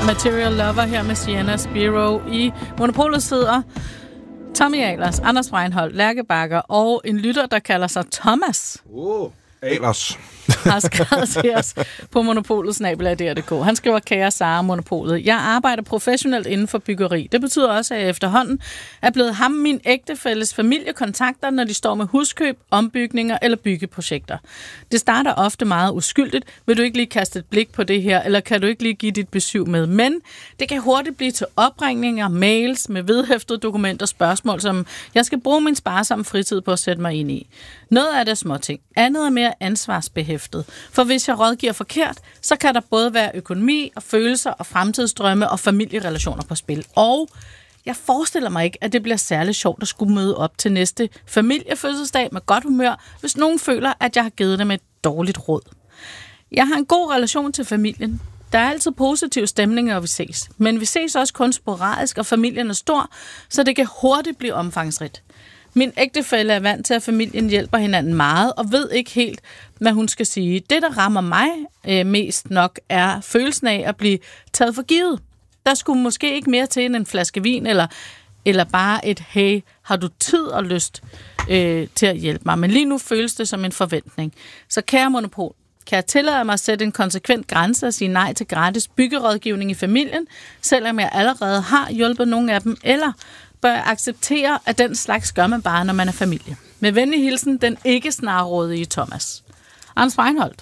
Material Lover her med Sienna Spiro. I Monopolet sidder Tommy Ahlers, Anders Breinholt, Lærke Bagger og en lytter, der kalder sig Thomas. Ahlers har skrevet til os på monopolet@dr.dk. Han skriver, kære Sara, Monopolet. Jeg arbejder professionelt inden for byggeri. Det betyder også, at jeg efterhånden er blevet ham min ægtefælles familiekontakter, når de står med huskøb, ombygninger eller byggeprojekter. Det starter ofte meget uskyldigt. Vil du ikke lige kaste et blik på det her, eller kan du ikke lige give dit besøg med? Men det kan hurtigt blive til opringninger, mails med vedhæftede dokumenter, spørgsmål, som jeg skal bruge min sparsomme fritid på at sætte mig ind i. Noget af det er småting. Andet er mere ansvarsbehæftet. For hvis jeg rådgiver forkert, så kan der både være økonomi og følelser og fremtidsdrømme og familierelationer på spil. Og jeg forestiller mig ikke, at det bliver særlig sjovt at skulle møde op til næste familiefødselsdag med godt humør, hvis nogen føler, at jeg har givet dem et dårligt råd. Jeg har en god relation til familien. Der er altid positiv stemning, når vi ses. Men vi ses også kun sporadisk, og familien er stor, så det kan hurtigt blive omfangsrigt. Min ægtefælle er vant til, at familien hjælper hinanden meget, og ved ikke helt, hvad hun skal sige. Det, der rammer mig mest nok, er følelsen af at blive taget for givet. Der skulle måske ikke mere til end en flaske vin, eller bare et, hey, har du tid og lyst til at hjælpe mig? Men lige nu føles det som en forventning. Så kære Monopol, kan jeg tillade mig at sætte en konsekvent grænse og sige nej til gratis byggerådgivning i familien, selvom jeg allerede har hjulpet nogle af dem, eller bør jeg acceptere, at den slags gør man bare, når man er familie? Med venlig hilsen, den ikke snarrådige Thomas. Anders Breinholt.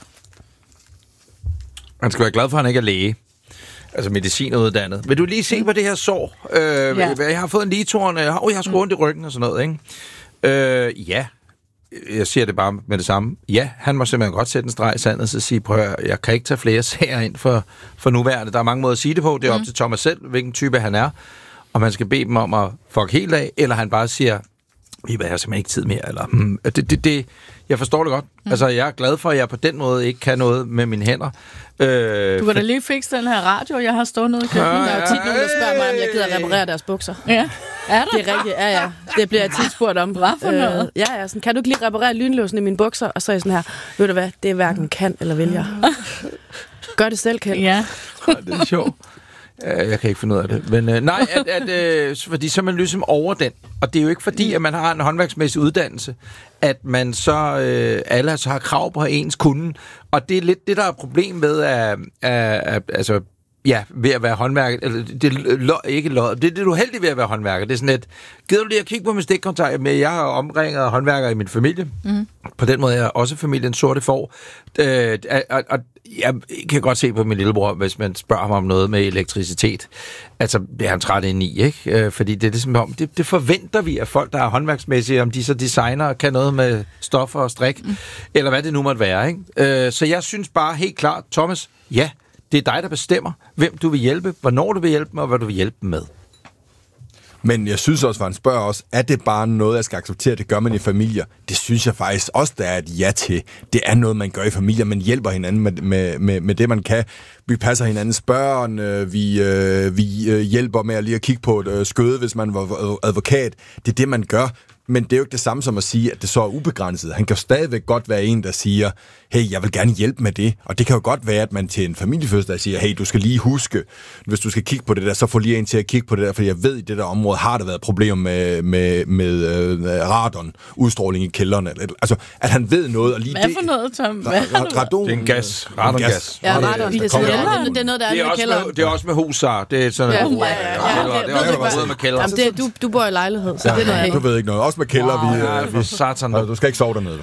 Han skal være glad for, at han ikke er læge. Altså medicinuddannet. Vil du lige se på det her sår? Ja. Jeg har fået en ligetårn, jeg har sgu ondt i ryggen og sådan noget, ikke? Ja. Jeg siger det bare med det samme. Ja, han må simpelthen godt sætte en streg i sandet og sige, prøv at jeg kan ikke tage flere sager ind for nuværende. Der er mange måder at sige det på. Det er op til Thomas selv, hvilken type han er. Og man skal bede dem om at fuck helt af, eller han bare siger, vi har simpelthen ikke tid mere. Eller, jeg forstår det godt. Altså, jeg er glad for, at jeg på den måde ikke kan noget med mine hænder. Du kan da lige fikse den her radio, jeg har stået nede i køkkenet. Der er jo tit nogen, der spørger mig, om jeg gider reparere deres bukser. Ja. Er det er rigtigt, ja. Det bliver jeg tit spurgt om. Hvad for noget? Ja, sådan, kan du ikke lige reparere lynlåsen i mine bukser? Og så er jeg sådan her, ved du hvad, det er hverken kan eller vil jeg. Gør det selv, Kjeld. Ja. Det er sjovt. Jeg kan ikke finde ud af det. Men fordi så er man ligesom over den. Og det er jo ikke fordi, at man har en håndværksmæssig uddannelse, at man så alle så har krav på ens kunde. Og det er lidt det, der er problem med altså, ja, ved at være håndværker. Eller, det er det, du er heldig ved at være håndværker. Det er sådan et, gider du lige at kigge på min stikkontakt? Men jeg har omringet håndværkere i min familie. På den måde er jeg også familien sorte får. Og jeg kan godt se på min lillebror, hvis man spørger ham om noget med elektricitet. Altså, det er han træt ind i, ikke? Fordi det er ligesom om, det forventer vi af folk, der er håndværksmæssige, om de så designer og kan noget med stoffer og strik, eller hvad det nu måtte være, ikke? Så jeg synes bare helt klart, Thomas, ja, det er dig, der bestemmer, hvem du vil hjælpe, hvornår du vil hjælpe dem, og hvad du vil hjælpe dem med. Men jeg synes også, for han spørger os, er det bare noget, jeg skal acceptere? Det gør man i familier. Det synes jeg faktisk også, der er et ja til. Det er noget, man gør i familier. Man hjælper hinanden med det, man kan. Vi passer hinandens børn. Vi hjælper med at lige at kigge på et skøde, hvis man var advokat. Det er det, man gør. Men det er jo ikke det samme som at sige, at det så er ubegrænset. Han kan jo stadigvæk godt være en, der siger, hey, jeg vil gerne hjælpe med det. Og det kan jo godt være, at man til en familiefødselsdag siger, hey, du skal lige huske, hvis du skal kigge på det der, så få lige en til at kigge på det der, for jeg ved, i det der område har der været problemer med radon, udstråling i kælderen. Altså, at han ved noget. Og lige hvad for noget, Tom? Radon. Det er en gas. Radongas. Ja, radon. Det er noget, der er i kælderen. Det er også med husar. Det er sådan noget. Det er også med kælder. Du bor i lejlighed, så det er noget. Du ved ikke noget. Også med kælder. Vi satan. Du skal ikke sove dernede.